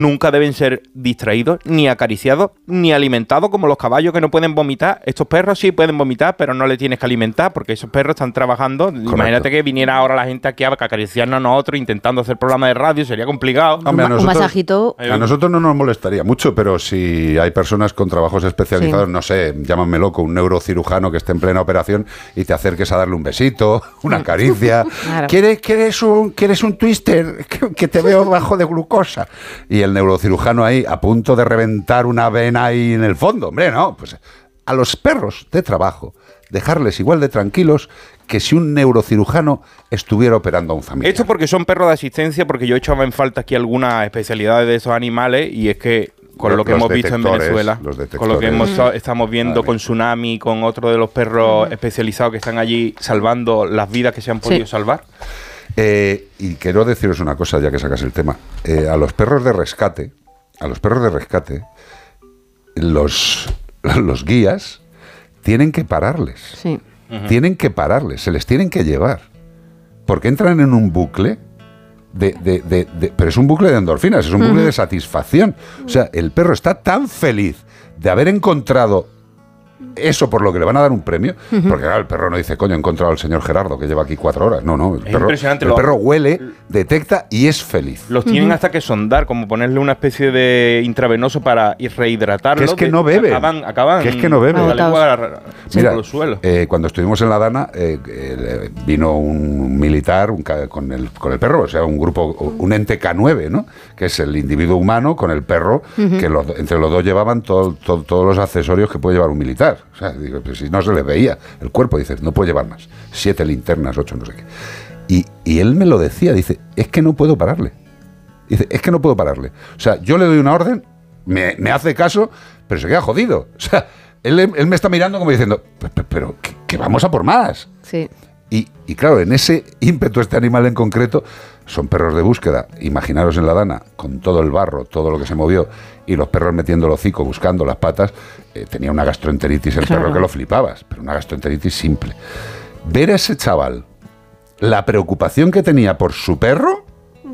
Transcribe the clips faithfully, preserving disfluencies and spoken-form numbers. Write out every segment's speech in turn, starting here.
nunca deben ser distraídos, ni acariciados, ni alimentados como los caballos que no pueden vomitar. Estos perros sí pueden vomitar, pero no le tienes que alimentar porque esos perros están trabajando. Correcto. Imagínate que viniera ahora la gente aquí a acariciarnos a nosotros intentando hacer programas de radio, sería complicado. Hombre, a nosotros, un masajito. A nosotros no nos molestaría mucho, pero si hay personas con trabajos especializados, sí. no sé, llámame loco, un neurocirujano que esté en plena operación y te acerques a darle un besito, una caricia. Claro. ¿Quieres, quieres, un, ¿Quieres un twister? Que, que te veo bajo de glucosa. Y el neurocirujano ahí a punto de reventar una vena ahí en el fondo. Hombre, no, pues a los perros de trabajo dejarles igual de tranquilos que si un neurocirujano estuviera operando a un familiar. Esto porque son perros de asistencia, porque yo echaba en falta aquí algunas especialidades de esos animales y es que con lo que hemos visto en Venezuela, con lo que hemos, estamos viendo con Tsunami, con otro de los perros mm. especializados que están allí salvando las vidas que se han podido sí. salvar. Eh, y quiero deciros una cosa, ya que sacas el tema. Eh, a los perros de rescate, a los perros de rescate, los, los guías tienen que pararles. Sí. Uh-huh. Tienen que pararles, se les tienen que llevar. Porque entran en un bucle, de, de, de, de, pero es un bucle de endorfinas, es un bucle uh-huh. de satisfacción. O sea, el perro está tan feliz de haber encontrado eso por lo que le van a dar un premio, uh-huh. porque claro, el perro no dice, coño, he encontrado al señor Gerardo que lleva aquí cuatro horas. No, no, el, perro, el lo, perro huele, detecta y es feliz. Los tienen uh-huh. hasta que sondar, como ponerle una especie de intravenoso para rehidratarlo. Que es que no bebe. Acaban, acaban que es que no bebe. La lengua Mira, los suelos. Eh, cuando estuvimos en La Dana, eh, eh, vino un militar un, con, el, con el perro, o sea, un grupo, un ente K nueve, ¿no? Que es el individuo humano con el perro, uh-huh. que los, entre los dos llevaban todo, todo, todos los accesorios que puede llevar un militar. O sea, digo, pues si no se les veía el cuerpo, dices, no puedo llevar más. Siete linternas, ocho, no sé qué. Y, y él me lo decía, dice, es que no puedo pararle. Dice, es que no puedo pararle. O sea, yo le doy una orden, me, me hace caso, pero se queda jodido. O sea, él, él me está mirando como diciendo, pero, pero que, que vamos a por más. Sí. Y, y claro, en ese ímpetu, este animal en concreto, son perros de búsqueda. Imaginaros en La Dana, con todo el barro, todo lo que se movió, y los perros metiendo el hocico, buscando las patas, eh, tenía una gastroenteritis el claro. perro que lo flipabas, pero una gastroenteritis simple. Ver a ese chaval, la preocupación que tenía por su perro,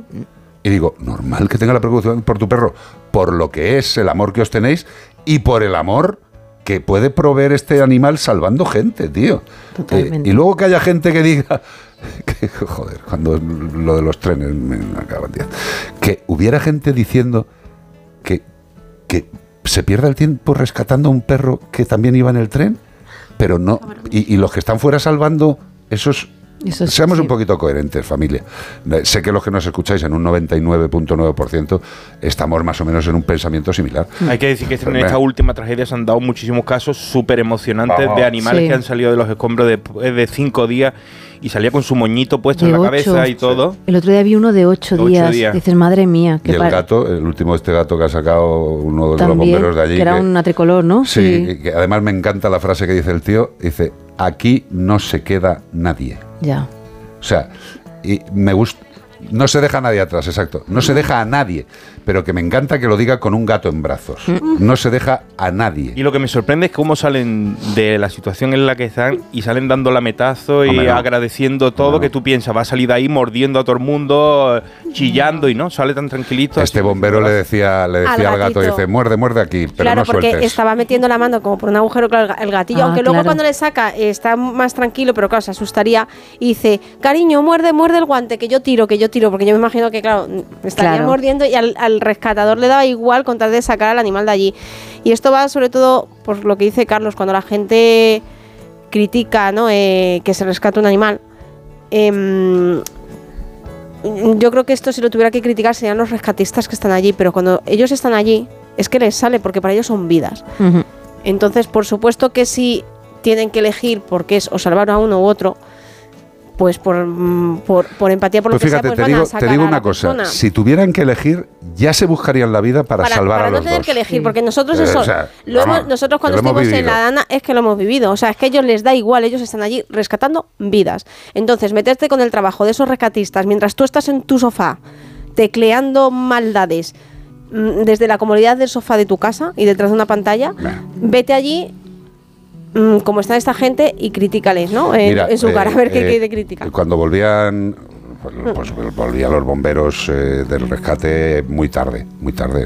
y digo, normal que tenga la preocupación por tu perro, por lo que es el amor que os tenéis, y por el amor que puede proveer este animal salvando gente, tío. Totalmente. Eh, y luego que haya gente que diga, que, joder, cuando lo de los trenes me acaban de... Que hubiera gente diciendo que, que se pierda el tiempo rescatando a un perro que también iba en el tren, pero no... Y, y los que están fuera salvando esos... Eso, Seamos sí. un poquito coherentes, familia. Sé que los que nos escucháis en un noventa y nueve punto nueve por ciento estamos más o menos en un pensamiento similar. Hay que decir que en esta última tragedia se han dado muchísimos casos súper emocionantes de animales sí. que han salido de los escombros después de cinco días y salía con su moñito puesto de en la ocho. Cabeza y todo. El otro día vi uno de ocho, de días. ocho días. Dices, madre mía. Y el par... gato, el último de este gato que ha sacado uno de También, los bomberos de allí. Que era que, una tricolor, ¿no? Sí, sí. Que además me encanta la frase que dice el tío. Dice, aquí no se queda nadie. Ya. O sea, y me gusta. No se deja a nadie atrás, exacto. No se deja a nadie. Pero que me encanta que lo diga con un gato en brazos. No se deja a nadie. Y lo que me sorprende es cómo salen de la situación en la que están y salen dando lametazo y Hombre, no. agradeciendo todo no. que tú piensas. Va a salir de ahí mordiendo a todo el mundo, chillando y no, sale tan tranquilito. Este bombero le decía, le decía al, al gato, dice, muerde, muerde aquí, pero claro, no sueltes. Porque estaba metiendo la mano como por un agujero, claro, el gatillo, ah, aunque claro. luego cuando le saca está más tranquilo, pero claro, se asustaría y dice, cariño, muerde, muerde el guante, que yo tiro, que yo tiro, porque yo me imagino que, claro, estaría claro. mordiendo y al, al rescatador le daba igual con tal de sacar al animal de allí. Y esto va sobre todo por lo que dice Carlos, cuando la gente critica, ¿no? eh, que se rescata un animal. Eh, yo creo que esto, si lo tuviera que criticar, serían los rescatistas que están allí, pero cuando ellos están allí es que les sale, porque para ellos son vidas. Uh-huh. Entonces, por supuesto que si tienen que elegir porque es o salvar a uno u otro, pues por, por, por empatía, por pues lo que fíjate, sea, pues te van digo, a sacar te digo a una la cosa, persona. Si tuvieran que elegir, ya se buscarían la vida para, para salvar para a los dos. Para no tener dos. que elegir, porque nosotros eso, eh, o sea, lo vamos, hemos, nosotros cuando lo estuvimos en La Dana es que lo hemos vivido, o sea, es que a ellos les da igual, ellos están allí rescatando vidas. Entonces, meterte con el trabajo de esos rescatistas mientras tú estás en tu sofá tecleando maldades desde la comodidad del sofá de tu casa y detrás de una pantalla, nah. vete allí como está esta gente y critícales, ¿no? En, Mira, en su cara, eh, a ver qué, eh, qué critican. Cuando volvían, pues, pues volvían los bomberos eh, del rescate muy tarde, muy tarde.